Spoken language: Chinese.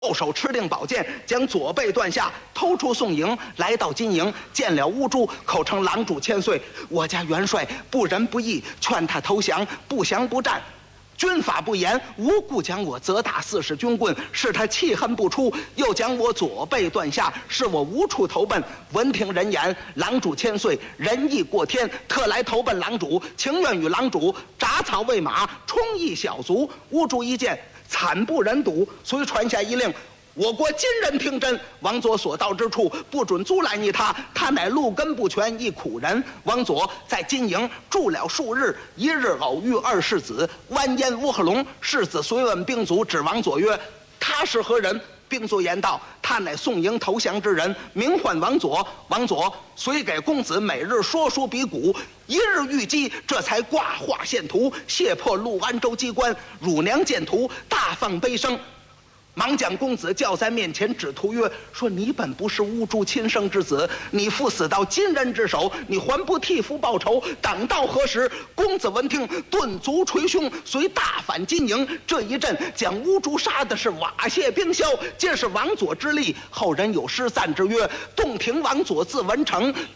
右手持定宝剑，将左背断下，偷出宋营，来到金营，见了乌珠，口称狼主千岁。我家元帅不仁不义，劝他投降，不降不战。军法不严，无故将我责打40军棍，使他气恨不出，又将我左背断下，使我无处投奔。闻听人言，狼主千岁仁义过天，特来投奔狼主，情愿与狼主铡草为马，充役小卒。乌珠一见，惨不忍睹，遂传下一令：我国今人听真，王佐所到之处，不准阻拦一他。他乃路根不全，一苦人。王佐在金营住了数日，一日偶遇2世子完颜乌合龙。世子遂问兵卒，指王佐曰：他是何人？兵卒言道：他乃宋营投降之人，名唤王佐。王佐遂给公子每日说书比古，一日遇机，这才挂画献图，卸破陆安州机关。乳娘见图，大放悲声，忙将公子叫在面前，指图曰：说你本不是乌珠亲生之子，你父死到金人之手，你还不替父报仇，等到何时？公子闻听，顿足捶胸，遂大反金营。这一阵将乌珠杀的是瓦屑冰消，皆是王佐之力。后人有诗赞之曰：洞庭王佐字文成，